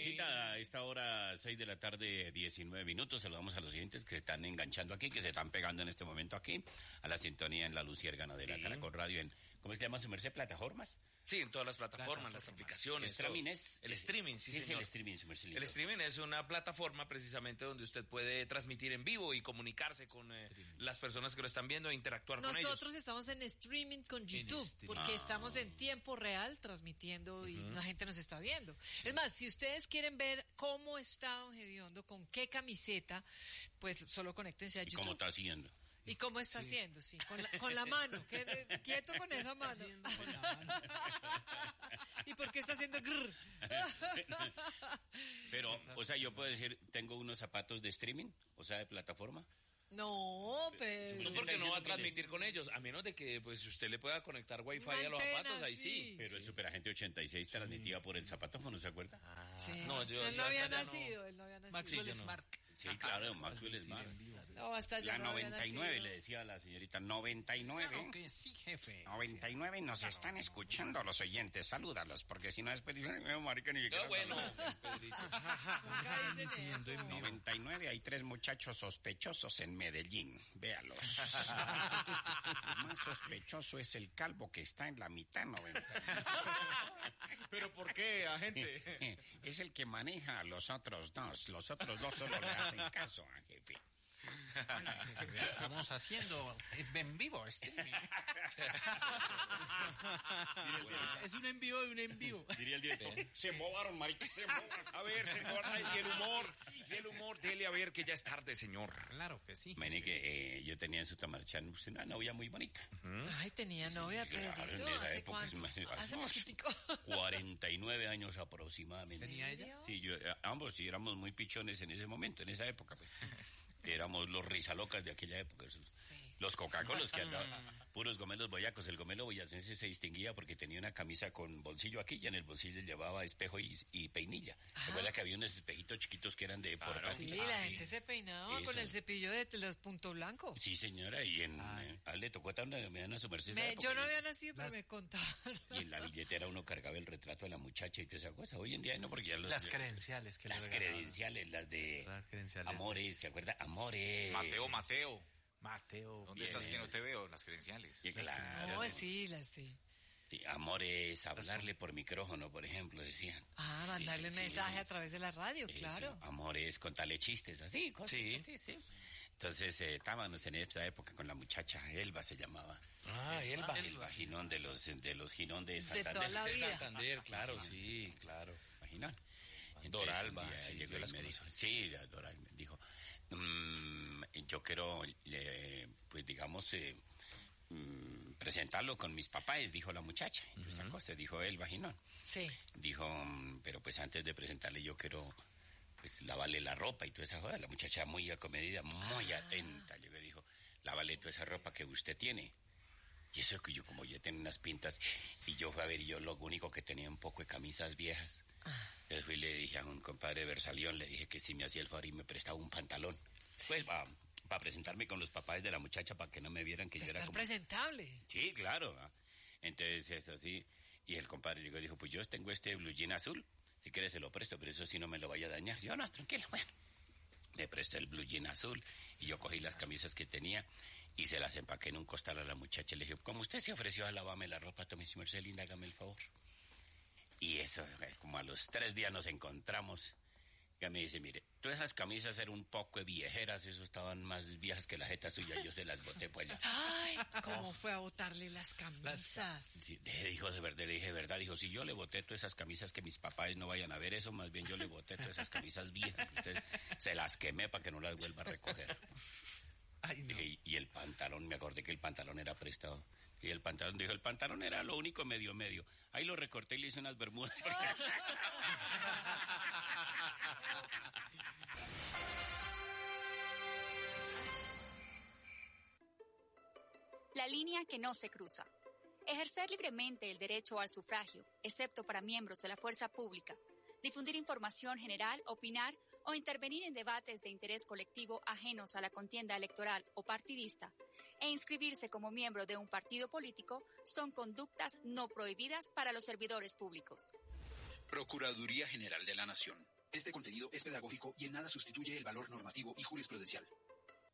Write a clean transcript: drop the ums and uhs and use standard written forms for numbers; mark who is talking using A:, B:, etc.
A: tardecita, a esta hora, 6 de la tarde, 19 minutos. Saludamos a los oyentes que se están enganchando aquí, que se están pegando en este momento aquí, a la sintonía en la Luciérgana de la Caracol Radio, en, ¿cómo se llama su merced? ¿Plataformas?
B: Sí, en todas las plataformas, las aplicaciones.
A: ¿El streaming es?
B: El streaming, sí,
A: ¿Qué
B: señor.
A: es el streaming, su merced?
B: El streaming es una plataforma precisamente donde usted puede transmitir en vivo y comunicarse con las personas que lo están viendo e interactuar con ellos.
C: Nosotros estamos en streaming con YouTube, porque estamos en tiempo real transmitiendo y la gente nos está viendo. Es más, si ustedes quieren ver cómo está Don Gediondo, con qué camiseta, pues solo conéctense a YouTube.
A: ¿Y cómo está haciendo?
C: ¿Y cómo está haciendo? Sí, con la mano, quieto con esa mano. ¿Y por qué está haciendo grrr?
A: Pero, o sea, yo puedo decir, tengo unos zapatos de streaming, o sea, de plataforma.
C: No, pero...
B: No, porque no va a transmitir con ellos, a menos de que pues usted le pueda conectar wifi a los zapatos, ahí sí.
A: Pero el Superagente 86 transmitía por el zapatófono, ¿se acuerda?
C: Sí.
B: No,
C: él no había nacido, él no había nacido.
B: Maxwell Smart.
A: Sí, claro, Maxwell Smart.
C: No, hasta ya
A: La
C: no había
A: 99,
C: nacido.
A: le decía a la señorita, 99.
D: Claro que sí, jefe.
A: 99 nos están escuchando los oyentes, salúdalos, porque si no después dicen, marica, ni siquiera...
B: No, bueno.
C: Nunca dicen eso.
A: 99, hay 3 muchachos sospechosos en Medellín, véalos. El más sospechoso es el calvo que está en la mitad, 99.
D: ¿Pero por qué, agente?
A: Es el que maneja a los otros dos solo le hacen caso, jefe.
D: Estamos haciendo en vivo streaming. Es un envío de un envío.
A: Diría el director, se movaron, marica, se movaron.
B: A ver, señor, y el humor, dele a ver que ya es tarde, señor.
D: Claro que sí.
A: Imagínate que yo tenía en Sutamarchán una novia muy bonita.
C: Ay, tenía novia,
A: Claro, en
C: Pedrito.
A: esa
C: ¿Hace
A: época,
C: cuánto? Hace poquitico.
A: 49 años aproximadamente.
D: ¿Tenía ella?
A: Sí, ambos sí éramos muy pichones en ese momento, en esa época, pues. Éramos los rizalocas de aquella época.
C: Sí.
A: Los Coca-Colas que andaban, puros gomelos boyacos. El gomelo boyacense se distinguía porque tenía una camisa con bolsillo aquí y en el bolsillo llevaba espejo y peinilla. ¿Recuerda que había unos espejitos chiquitos que eran de portátil?
C: Sí, la gente se peinaba con el cepillo de los punto blanco.
A: Sí, señora, y le tocó estar una su merced esa época,
C: Yo no había nacido, pero me contaban.
A: Y en la billetera uno cargaba el retrato de la muchacha y toda esa cosa. Hoy en día no, porque ya
D: Las credenciales que
A: las
D: le regalaban.
A: credenciales, las de
D: Las credenciales
A: Amores, ¿se acuerda? Amores.
D: Mateo.
B: ¿Dónde estás que no te veo? Las credenciales.
A: Sí, claro.
C: No, sí, las sí.
A: Sí, Amores, hablarle por micrófono, por ejemplo, decían.
C: Mandarle un mensaje a través de la radio,
A: Eso,
C: claro.
A: Amores, contarle chistes, así, cosas. Sí. Entonces, estábamos en esa época con la muchacha, Elba se llamaba.
B: Elba.
A: Elba Ginón de los Ginón de Santander.
C: toda la vida.
B: Santander, claro, sí, claro.
A: Imaginan.
B: Doralba,
A: Un día
B: sí,
A: llegó
B: yo
A: y
B: las
A: me
B: conozco.
A: dijo, sí, Doralba me dijo, yo quiero, pues digamos, presentarlo con mis papás, dijo la muchacha. Y esa cosa, dijo el vaginón.
C: Sí.
A: Dijo, pero pues antes de presentarle yo quiero, pues lavarle la ropa y toda esa cosa. La muchacha muy acomedida, muy atenta, llegó y dijo, lávale toda esa ropa que usted tiene. Y eso que yo, como yo tenía unas pintas, y yo fui a ver, yo lo único que tenía un poco de camisas viejas. Entonces fui y le dije a un compadre de Versalión, le dije que si me hacía el favor y me prestaba un pantalón.
C: Sí.
A: Pues para presentarme con los papás de la muchacha, para que no me vieran que yo era
C: Estar
A: como...
C: presentable.
A: Sí, claro. Entonces eso sí, y el compadre dijo, pues yo tengo este blue jean azul, si quieres se lo presto, pero eso sí no me lo vaya a dañar. Yo, no, tranquilo, bueno. Me prestó el blue jean azul y yo cogí las camisas que tenía y se las empaqué en un costal a la muchacha. Le dije, como usted se ofreció a lavarme la ropa, tome si merced linda, hágame el favor. Y eso, como a los 3 días nos encontramos, ya me dice, mire, todas esas camisas eran un poco viejeras, eso estaban más viejas que la jeta suya, yo se las boté pues allá.
C: Ay, ¿cómo fue a botarle las camisas?
A: Sí, dijo de verdad, le dije, verdad, dijo, si yo le boté todas esas camisas que mis papás no vayan a ver eso, más bien yo le boté todas esas camisas viejas, entonces se las quemé para que no las vuelva a recoger. Ay, no. Dije, y el pantalón, me acordé que el pantalón era prestado. Y el pantalón, dijo, el pantalón era lo único medio. Ahí lo recorté y le hice unas bermudas.
E: La línea que no se cruza. Ejercer libremente el derecho al sufragio, excepto para miembros de la fuerza pública. Difundir información general, opinar o intervenir en debates de interés colectivo ajenos a la contienda electoral o partidista e inscribirse como miembro de un partido político son conductas no prohibidas para los servidores públicos.
F: Procuraduría General de la Nación. Este contenido es pedagógico y en nada sustituye el valor normativo y jurisprudencial.